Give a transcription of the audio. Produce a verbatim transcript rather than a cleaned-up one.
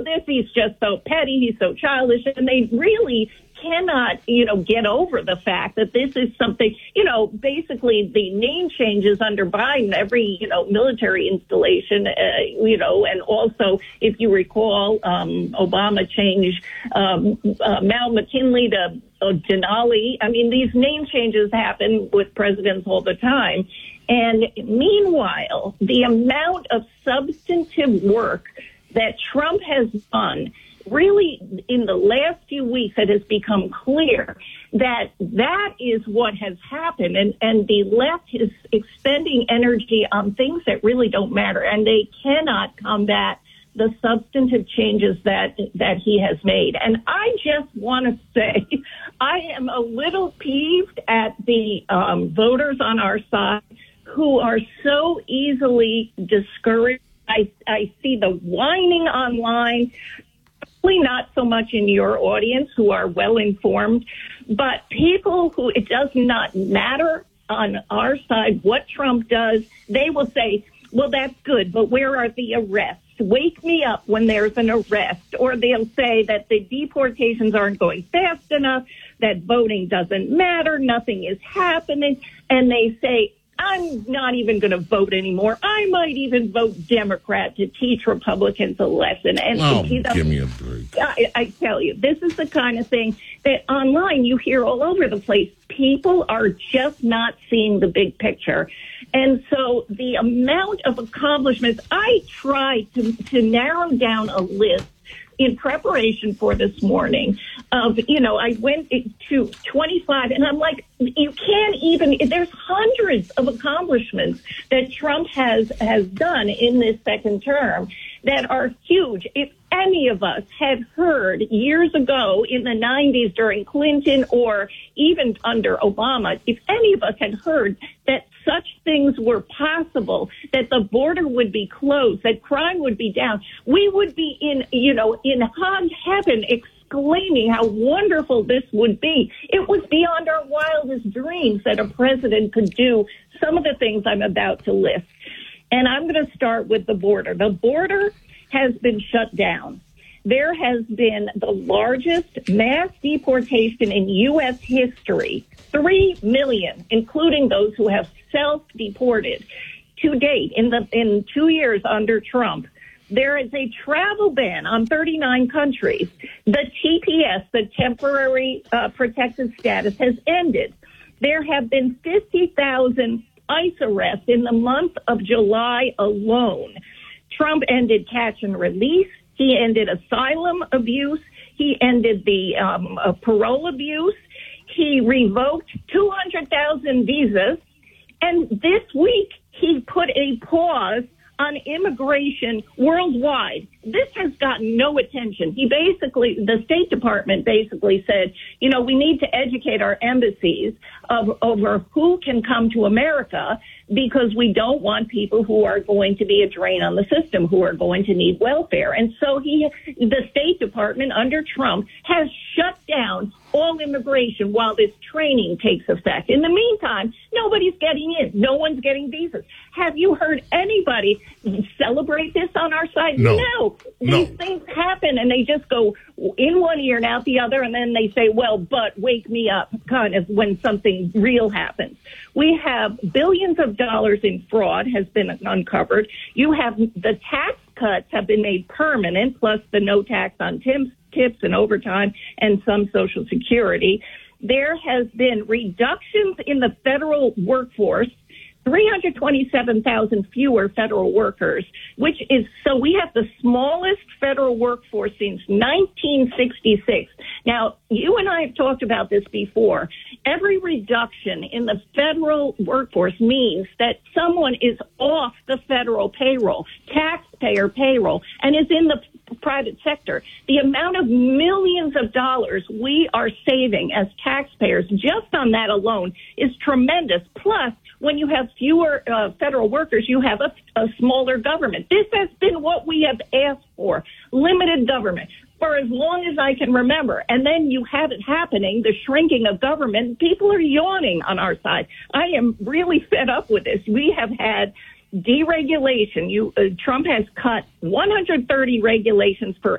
this. He's just so petty. He's so childish. And they really cannot, you know, get over the fact that this is something, you know, basically the name changes under Biden, every, you know, military installation, uh, you know, and also, if you recall, um, Obama changed um, uh, Mal McKinley to uh, Denali. I mean, these name changes happen with presidents all the time. And meanwhile, the amount of substantive work that Trump has done, really, in the last few weeks, it has become clear that that is what has happened. And, and the left is expending energy on things that really don't matter. And they cannot combat the substantive changes that that he has made. And I just want to say I am a little peeved at the um, voters on our side who are so easily discouraged. I, I see the whining online. Not so much in your audience who are well informed, but people who it does not matter on our side what Trump does, they will say, well, that's good, but where are the arrests? Wake me up when there's an arrest. Or they'll say that the deportations aren't going fast enough, that voting doesn't matter, nothing is happening. And they say, I'm not even going to vote anymore. I might even vote Democrat to teach Republicans a lesson. And oh, you know, give me a break. I, I tell you, this is the kind of thing that online you hear all over the place. People are just not seeing the big picture. And so the amount of accomplishments, I tried to, to narrow down a list in preparation for this morning of, you know, I went to twenty-five and I'm like, you can't even, there's hundreds of accomplishments that Trump has, has done in this second term that are huge. If any of us had heard years ago in the nineties during Clinton or even under Obama, if any of us had heard that such things were possible, that the border would be closed, that crime would be down, we would be in, you know, in hog heaven exclaiming how wonderful this would be. It was beyond our wildest dreams that a president could do some of the things I'm about to list. And I'm going to start with the border. The border has been shut down. There has been the largest mass deportation in U S history, three million, including those who have self-deported to date in the in two years under Trump. There is a travel ban on thirty-nine countries. The T P S, the temporary uh, protected status, has ended. There have been fifty thousand ICE arrests in the month of July alone. Trump ended catch and release. He ended asylum abuse. He ended the um, uh, parole abuse. He revoked two hundred thousand visas. And this week, he put a pause on immigration worldwide. This has gotten no attention. He basically, the State Department basically said, you know, we need to educate our embassies of, over who can come to America because we don't want people who are going to be a drain on the system, who are going to need welfare. And so he, the State Department under Trump has shut down all immigration while this training takes effect. In the meantime, nobody's getting in. No one's getting visas. Have you heard anybody celebrate this on our side? No. No. No. These things happen and they just go in one ear and out the other, and then they say, well, but wake me up, kind of when something real happens. We have billions of dollars in fraud has been uncovered. You have the tax cuts have been made permanent, plus the no tax on tips, tips and overtime and some Social Security. There has been reductions in the federal workforce, three hundred twenty-seven thousand fewer federal workers, which is, so we have the smallest federal workforce since nineteen sixty-six. Now, you and I have talked about this before. Every reduction in the federal workforce means that someone is off the federal payroll, taxpayer payroll, and is in the private sector. The amount of millions of dollars we are saving as taxpayers just on that alone is tremendous. Plus, when you have fewer uh, federal workers, you have a, a smaller government. This has been what we have asked for, limited government, for as long as I can remember. And then you have it happening, the shrinking of government. People are yawning on our side. I am really fed up with this. We have had deregulation. You, uh, Trump has cut one hundred thirty regulations per